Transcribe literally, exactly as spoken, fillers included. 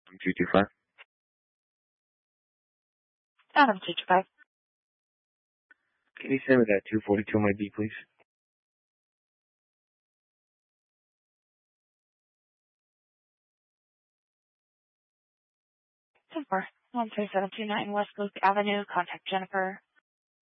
two two five. Adam two two five. Can you send me that two forty-two on my B, please? ten four one three seven two nine West Luke Avenue. Contact Jennifer.